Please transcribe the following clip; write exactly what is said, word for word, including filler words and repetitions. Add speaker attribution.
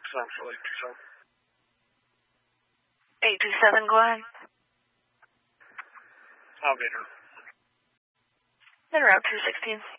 Speaker 1: Essentially, so.
Speaker 2: eight two seven, go ahead.
Speaker 1: Elevator.
Speaker 2: Then route two sixteen.